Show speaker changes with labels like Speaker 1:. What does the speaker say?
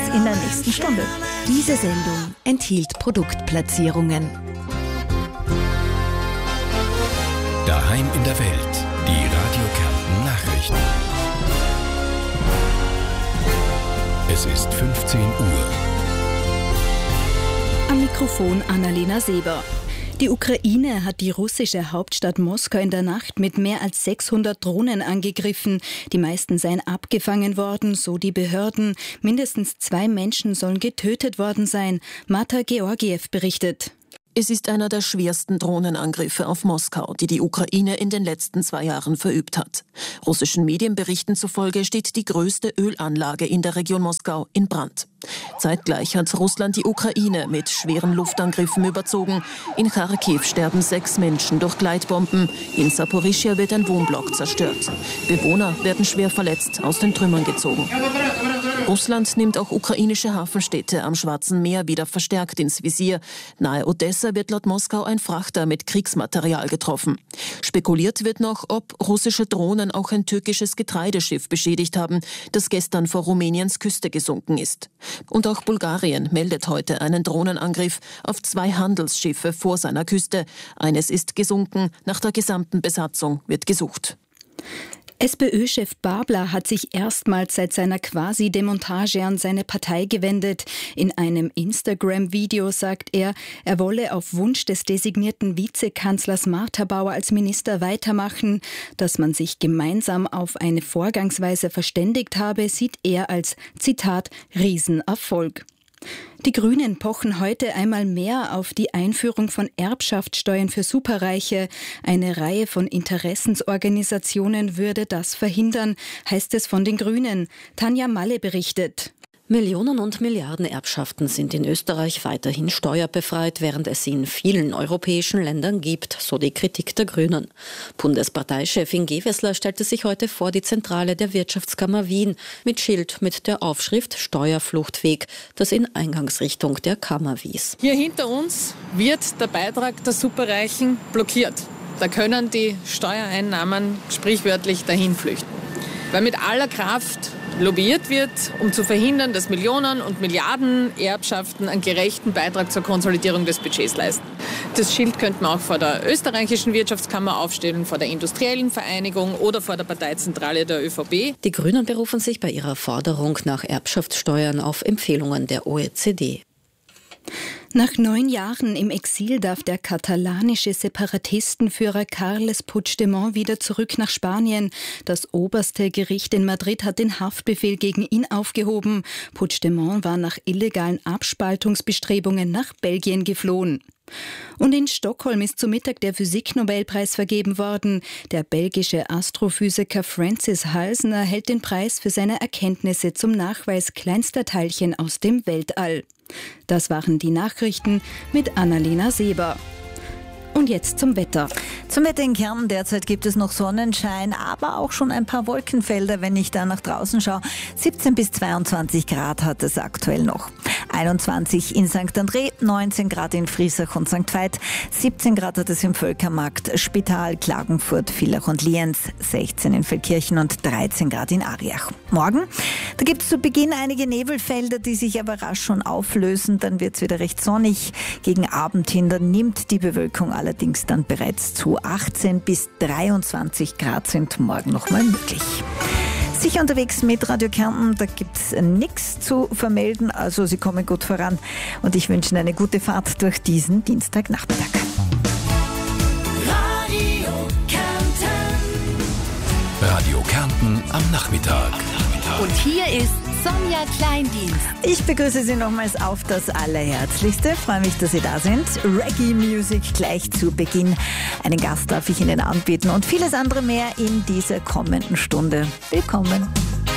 Speaker 1: in der nächsten Stunde.
Speaker 2: Diese Sendung enthielt Produktplatzierungen.
Speaker 3: Daheim in der Welt, die Radio Kärnten Nachrichten. Es ist 15 Uhr.
Speaker 4: Am Mikrofon Annalena Seber. Die Ukraine hat die russische Hauptstadt Moskau in der Nacht mit mehr als 600 Drohnen angegriffen. Die meisten seien abgefangen worden, so die Behörden. Mindestens 2 Menschen sollen getötet worden sein. Marta Georgiev berichtet.
Speaker 5: Es ist einer der schwersten Drohnenangriffe auf Moskau, die die Ukraine in den letzten 2 Jahren verübt hat. Russischen Medienberichten zufolge steht die größte Ölanlage in der Region Moskau in Brand. Zeitgleich hat Russland die Ukraine mit schweren Luftangriffen überzogen. In Kharkiv sterben 6 Menschen durch Gleitbomben. In Saporischschja wird ein Wohnblock zerstört. Bewohner werden schwer verletzt aus den Trümmern gezogen. Russland nimmt auch ukrainische Hafenstädte am Schwarzen Meer wieder verstärkt ins Visier. Nahe Odessa wird laut Moskau ein Frachter mit Kriegsmaterial getroffen. Spekuliert wird noch, ob russische Drohnen auch ein türkisches Getreideschiff beschädigt haben, das gestern vor Rumäniens Küste gesunken ist. Und auch Bulgarien meldet heute einen Drohnenangriff auf 2 Handelsschiffe vor seiner Küste. Eines ist gesunken, nach der gesamten Besatzung wird gesucht.
Speaker 4: SPÖ-Chef Babler hat sich erstmals seit seiner Quasi-Demontage an seine Partei gewendet. In einem Instagram-Video sagt er, er wolle auf Wunsch des designierten Vizekanzlers Martha Bauer als Minister weitermachen. Dass man sich gemeinsam auf eine Vorgangsweise verständigt habe, sieht er als, Zitat, Riesenerfolg. Die Grünen pochen heute einmal mehr auf die Einführung von Erbschaftssteuern für Superreiche. Eine Reihe von Interessensorganisationen würde das verhindern, heißt es von den Grünen. Tanja Malle berichtet.
Speaker 6: Millionen und Milliarden Erbschaften sind in Österreich weiterhin steuerbefreit, während es sie in vielen europäischen Ländern gibt, so die Kritik der Grünen. Bundesparteichefin Gewessler stellte sich heute vor die Zentrale der Wirtschaftskammer Wien mit Schild mit der Aufschrift Steuerfluchtweg, das in Eingangsrichtung der Kammer wies.
Speaker 7: Hier hinter uns wird der Beitrag der Superreichen blockiert. Da können die Steuereinnahmen sprichwörtlich dahinflüchten. Weil mit aller Kraft lobbyiert wird, um zu verhindern, dass Millionen und Milliarden Erbschaften einen gerechten Beitrag zur Konsolidierung des Budgets leisten. Das Schild könnte man auch vor der österreichischen Wirtschaftskammer aufstellen, vor der Industriellen Vereinigung oder vor der Parteizentrale der ÖVP.
Speaker 6: Die Grünen berufen sich bei ihrer Forderung nach Erbschaftssteuern auf Empfehlungen der OECD.
Speaker 4: Nach 9 Jahren im Exil darf der katalanische Separatistenführer Carles Puigdemont wieder zurück nach Spanien. Das oberste Gericht in Madrid hat den Haftbefehl gegen ihn aufgehoben. Puigdemont war nach illegalen Abspaltungsbestrebungen nach Belgien geflohen. Und in Stockholm ist zu Mittag der Physiknobelpreis vergeben worden. Der belgische Astrophysiker Francis Halsen erhält den Preis für seine Erkenntnisse zum Nachweis kleinster Teilchen aus dem Weltall. Das waren die Nachrichten mit Annalena Seber. Und jetzt zum Wetter.
Speaker 1: Zum Wetter in Kärnten derzeit gibt es noch Sonnenschein, aber auch schon ein paar Wolkenfelder, wenn ich da nach draußen schaue. 17 bis 22 Grad hat es aktuell noch. 21 in St. André, 19 Grad in Friesach und St. Veit, 17 Grad hat es im Völkermarkt, Spital, Klagenfurt, Villach und Lienz, 16 in Feldkirchen und 13 Grad in Ariach. Morgen, da gibt es zu Beginn einige Nebelfelder, die sich aber rasch schon auflösen. Dann wird es wieder recht sonnig. Gegen Abend hin, dann nimmt die Bewölkung allerdings dann bereits zu. 18 bis 23 Grad sind morgen nochmal möglich. Sicher unterwegs mit Radio Kärnten, da gibt es nichts zu vermelden, also Sie kommen gut voran und ich wünsche Ihnen eine gute Fahrt durch diesen Dienstagnachmittag.
Speaker 3: Radio Kärnten am Nachmittag.
Speaker 2: Und hier ist Sonja Kleindienst.
Speaker 1: Ich begrüße Sie nochmals auf das Allerherzlichste. Freue mich, dass Sie da sind. Reggae Music gleich zu Beginn. Einen Gast darf ich Ihnen anbieten und vieles andere mehr in dieser kommenden Stunde. Willkommen.